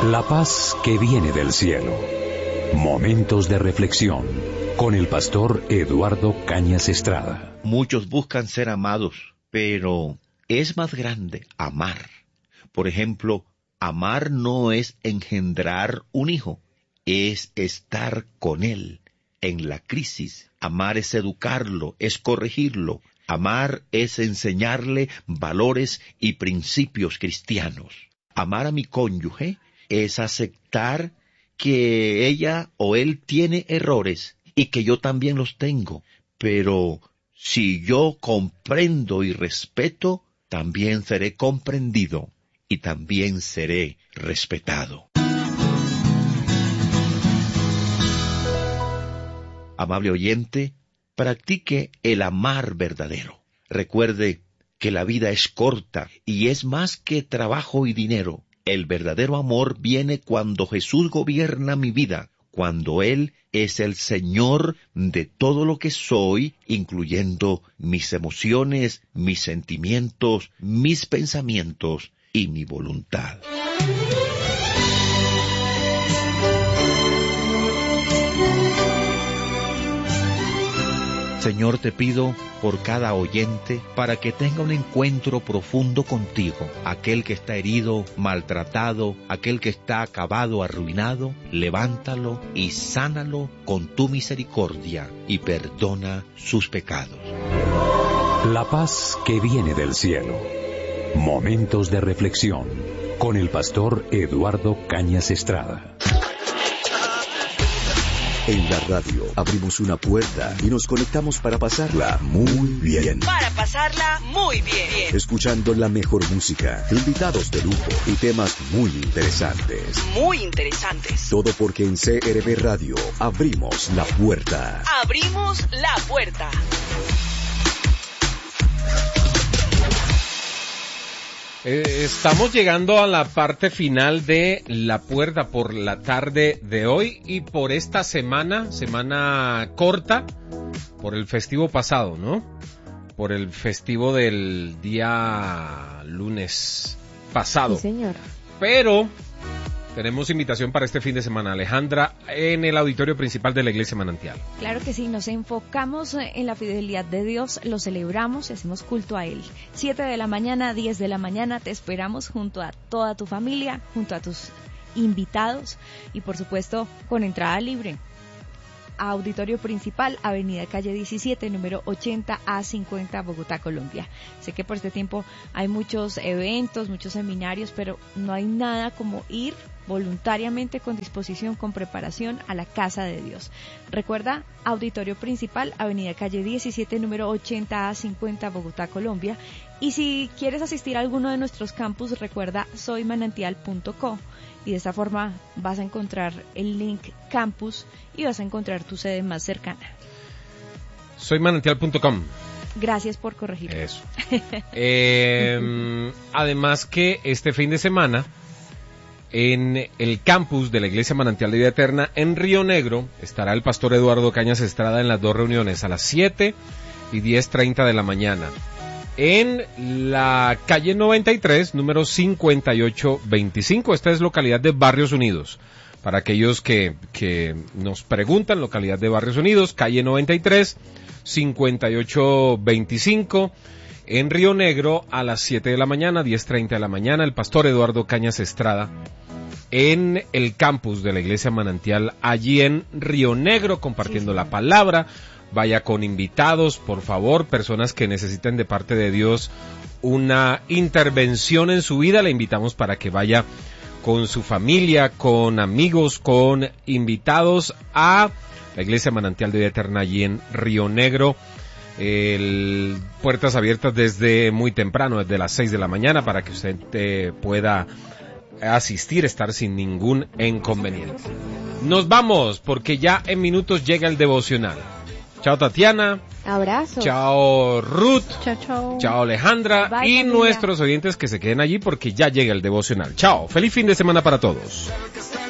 La paz que viene del cielo. Momentos de reflexión con el pastor Eduardo Cañas Estrada. Muchos buscan ser amados, pero es más grande amar. Por ejemplo, amar no es engendrar un hijo, es estar con él en la crisis. Amar es educarlo, es corregirlo. Amar es enseñarle valores y principios cristianos. Amar a mi cónyuge es aceptar que ella o él tiene errores y que yo también los tengo. Pero si yo comprendo y respeto, también seré comprendido y también seré respetado. Amable oyente, practique el amar verdadero. Recuerde que la vida es corta y es más que trabajo y dinero. El verdadero amor viene cuando Jesús gobierna mi vida, cuando Él es el Señor de todo lo que soy, incluyendo mis emociones, mis sentimientos, mis pensamientos y mi voluntad. Señor, te pido por cada oyente para que tenga un encuentro profundo contigo. Aquel que está herido, maltratado, aquel que está acabado, arruinado, levántalo y sánalo con tu misericordia y perdona sus pecados. La paz que viene del cielo. Momentos de reflexión con el pastor Eduardo Cañas Estrada. En la radio abrimos una puerta y nos conectamos para pasarla muy bien. Escuchando la mejor música, invitados de lujo y temas muy interesantes. Todo porque en CRB Radio abrimos la puerta. Estamos llegando a la parte final de La Puerta por la tarde de hoy y por esta semana corta, por el festivo pasado, ¿no? Por el festivo del día lunes pasado. Sí, señor. Pero tenemos invitación para este fin de semana, Alejandra, en el auditorio principal de la Iglesia Manantial. Claro que sí, nos enfocamos en la fidelidad de Dios, lo celebramos y hacemos culto a Él. 7 de la mañana, 10 de la mañana, te esperamos junto a toda tu familia, junto a tus invitados y por supuesto con entrada libre. Auditorio Principal, Avenida Calle 17, número 80 a 50, Bogotá, Colombia. Sé que por este tiempo hay muchos eventos, muchos seminarios, pero no hay nada como ir voluntariamente, con disposición, con preparación a la casa de Dios. Recuerda, Auditorio Principal, Avenida Calle 17, número 80 a 50, Bogotá, Colombia. Y si quieres asistir a alguno de nuestros campus, recuerda soymanantial.co. Y de esta forma vas a encontrar el link campus y vas a encontrar tu sede más cercana. Soymanantial.com. Gracias por corregir. Eso. Además que este fin de semana, en el campus de la Iglesia Manantial de Vida Eterna en Río Negro, estará el pastor Eduardo Cañas Estrada en las dos reuniones, a las 7 y 10:30 de la mañana. En la calle 93, número 5825. Esta es localidad de Barrios Unidos. Para aquellos que nos preguntan, localidad de Barrios Unidos, calle 93, 5825, en Río Negro, a las 7 de la mañana, 10:30 de la mañana, el pastor Eduardo Cañas Estrada, en el campus de la Iglesia Manantial, allí en Río Negro, compartiendo la palabra. Vaya con invitados, por favor, personas que necesiten de parte de Dios una intervención en su vida. Le invitamos para que vaya con su familia, con amigos, con invitados a la Iglesia Manantial de Vida Eterna allí en Río Negro. Puertas abiertas desde muy temprano, desde las 6 de la mañana, para que usted pueda asistir, estar sin ningún inconveniente. Nos vamos, porque ya en minutos llega el devocional. Chao, Tatiana. Abrazo. Chao, Ruth. Chao, chao. Chao, Alejandra. Bye, y familia. Nuestros oyentes que se queden allí porque ya llega el devocional. Chao. Feliz fin de semana para todos.